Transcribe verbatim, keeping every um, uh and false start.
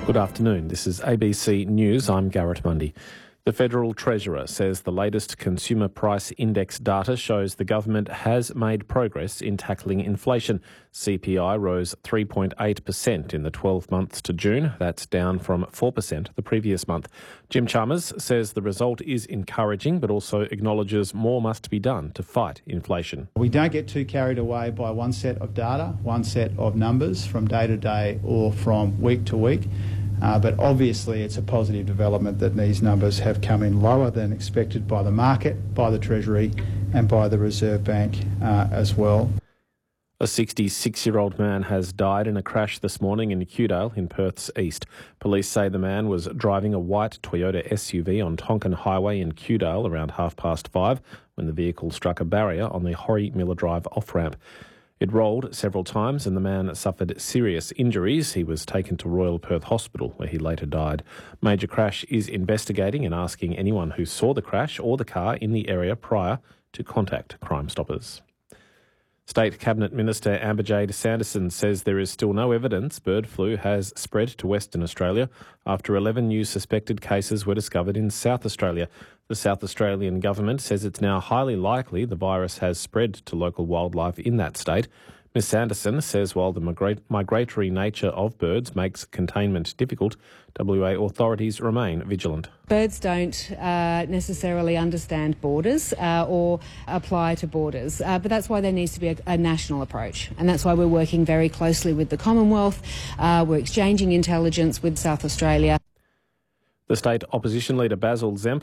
Good afternoon. This is A B C News. I'm Garrett Mundy. The Federal Treasurer says the latest Consumer Price Index data shows the government has made progress in tackling inflation. C P I rose three point eight percent in the twelve months to June. That's down from four percent the previous month. Jim Chalmers says the result is encouraging, but also acknowledges more must be done to fight inflation. We don't get too carried away by one set of data, one set of numbers from day to day or from week to week. Uh, but obviously it's a positive development that these numbers have come in lower than expected by the market, by the Treasury and by the Reserve Bank uh, as well. A sixty-six-year-old man has died in a crash this morning in Kewdale in Perth's east. Police say the man was driving a white Toyota S U V on Tonkin Highway in Kewdale around half past five when the vehicle struck a barrier on the Horry Miller Drive off-ramp. It rolled several times and the man suffered serious injuries. He was taken to Royal Perth Hospital where he later died. Major Crash is investigating and asking anyone who saw the crash or the car in the area prior to contact Crime Stoppers. State Cabinet Minister Amber-Jade Sanderson says there is still no evidence bird flu has spread to Western Australia after eleven new suspected cases were discovered in South Australia. The South Australian government says it's now highly likely the virus has spread to local wildlife in that state. Miz Sanderson says while the migra- migratory nature of birds makes containment difficult, W A authorities remain vigilant. Birds don't uh, necessarily understand borders uh, or apply to borders, uh, but that's why there needs to be a, a national approach, and that's why we're working very closely with the Commonwealth. Uh, we're exchanging intelligence with South Australia. The state opposition leader Basil Zemp